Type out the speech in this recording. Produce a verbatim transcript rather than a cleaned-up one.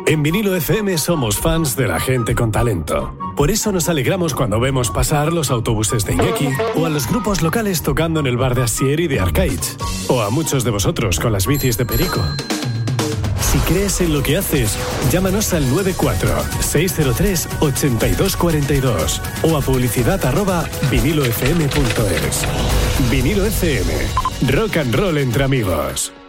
En Vinilo F M somos fans de la gente con talento. Por eso nos alegramos cuando vemos pasar los autobuses de Iñaki o a los grupos locales tocando en el bar de Asier y de Arcaiz. O a muchos de vosotros con las bicis de Perico. Si crees en lo que haces, llámanos al nueve cuatro seis cero tres ocho dos cuatro dos o a publicidad arroba vinilo f m punto es. Vinilo F M. Rock and roll entre amigos.